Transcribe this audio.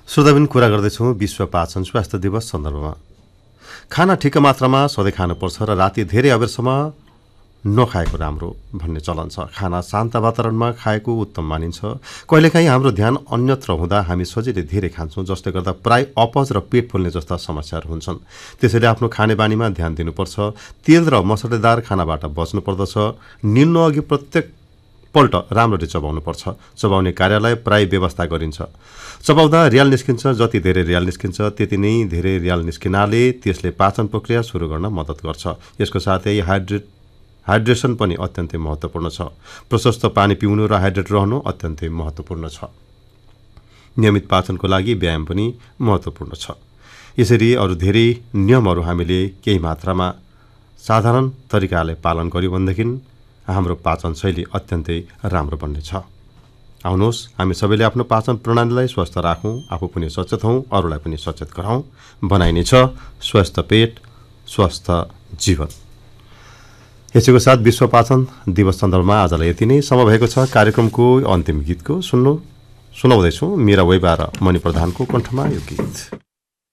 श्रोताबिन कुरा गर्दैछौँ विश्व पाचन स्वास्थ्य दिवस सन्दर्भमा। खाना ठिक्क मात्रामा सधैँ खानुपर्छ र राति धेरै अबेरसम्म नखाएको राम्रो भन्ने चलन छ। खाना शान्त वातावरणमा खाएको उत्तम मानिन्छ। कहिलेकाहीँ हाम्रो ध्यान अन्यत्र हुँदा हामी सजिलै धेरै खान्छौँ, जसले गर्दा प्राय अपच र पेट फुल्ने जस्ता समस्याहरू हुन्छन्। त्यसैले आफ्नो खानेबानीमा ध्यान दिनुपर्छ। तेल र मसलेदार खानाबाट बच्नुपर्दछ। निल्नु अघि प्रत्येक पल्ट राम्ररी चबाउनुपर्छ। चबाउने कार्यलाई प्राय व्यवस्था गरिन्छ। चबाउँदा रियाल निस्किन्छ। जति धेरै रियाल निस्किन्छ त्यति नै धेरै रियाल निस्किनाले त्यसले पाचन प्रक्रिया सुरु गर्न मद्दत गर्छ। यसको साथै हाइड्रेसन पनि अत्यन्तै महत्त्वपूर्ण छ। प्रशस्त पानी पिउनु र हाइड्रेट रहनु अत्यन्तै महत्त्वपूर्ण छ। नियमित पाचनको लागि व्यायाम पनि महत्त्वपूर्ण छ। यसरी अरू धेरै नियमहरू हामीले केही मात्रामा साधारण तरिकाले पालन गर्यौँ भनेदेखि हाम्रो पाचन शैली अत्यन्तै राम्रो बन्नेछ। आउनुहोस् हामी सबैले आफ्नो पाचन प्रणालीलाई स्वस्थ राखौँ, आफू पनि सचेत हौँ, अरूलाई पनि सचेत गराउँ। बनाइने छ स्वस्थ पेट स्वस्थ जीवन। यसैको साथ विश्व पाचन दिवस सन्दर्भमा आजलाई यति नै समय भएको छ। कार्यक्रमको अन्तिम गीतको सुनाउँदैछौँ मीरा वैबा र मणि प्रधानको कण्ठमा यो गीत।